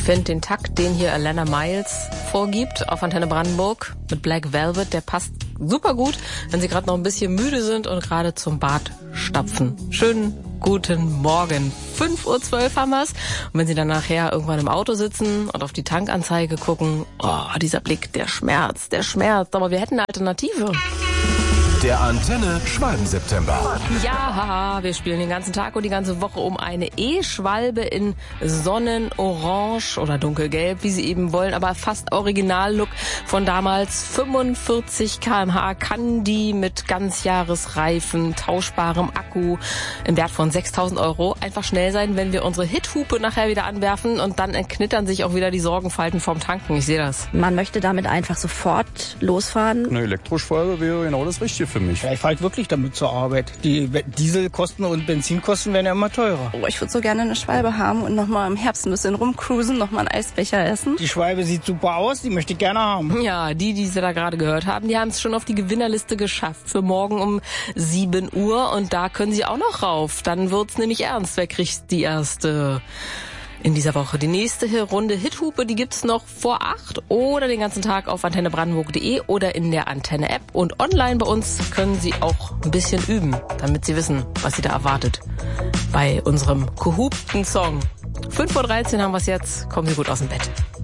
finde den Takt, den hier Alana Miles vorgibt auf Antenne Brandenburg mit Black Velvet, der passt super gut, wenn Sie gerade noch ein bisschen müde sind und gerade zum Bad stapfen. Schönen guten Morgen. 5:12 Uhr haben wir's. Und wenn Sie dann nachher irgendwann im Auto sitzen und auf die Tankanzeige gucken, oh, dieser Blick, der schmerzt. Aber wir hätten eine Alternative. Der Antenne Schwalben-September. Ja, wir spielen den ganzen Tag und die ganze Woche um eine E-Schwalbe in Sonnenorange oder dunkelgelb, wie Sie eben wollen, aber fast Originallook von damals. 45 km/h kann die mit Ganzjahresreifen, tauschbarem Akku im Wert von 6.000 Euro einfach schnell sein, wenn wir unsere Hithupe nachher wieder anwerfen und dann entknittern sich auch wieder die Sorgenfalten vom Tanken. Ich sehe das. Man möchte damit einfach sofort losfahren. Eine Elektroschwalbe wäre genau das Richtige für mich. Ja, ich fahre halt wirklich damit zur Arbeit. Die Dieselkosten und Benzinkosten werden ja immer teurer. Oh, ich würde so gerne eine Schwalbe haben und nochmal im Herbst ein bisschen rumcruisen, nochmal einen Eisbecher essen. Die Schwalbe sieht super aus, die möchte ich gerne haben. Ja, die Sie da gerade gehört haben, die haben es schon auf die Gewinnerliste geschafft für morgen um 7 Uhr und da können Sie auch noch rauf. Dann wird's nämlich ernst. Wer kriegt die erste in dieser Woche? Die nächste Runde Hithupe, die gibt's noch vor 8 oder den ganzen Tag auf antennebrandenburg.de oder in der Antenne-App. Und online bei uns können Sie auch ein bisschen üben, damit Sie wissen, was Sie da erwartet bei unserem gehupten Song. 5:13 Uhr haben wir's jetzt. Kommen Sie gut aus dem Bett.